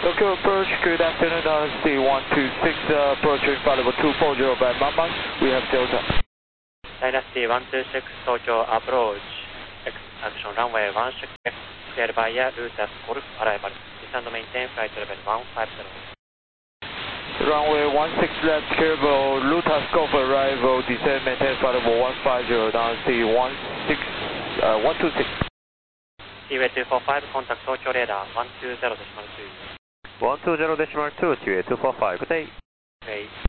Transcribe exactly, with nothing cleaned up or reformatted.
Tokyo approach, good afternoon, R C one two six, uh, approaching flight level two four zero by Mama, we have Delta. Dynasty one two six, Tokyo approach, X, action runway one six X, cleared by air, route as Golf, arrival, descend to maintain flight level one five zero. Runway one six left, Caribou, Lutas Golf arrival, descend, maintain flight level one five zero, R C one six, uh, one two six. Seaway two four five, contact Tokyo radar one two zero decimal two. one two zero decimal two, Seaway two four five, good day. Okay.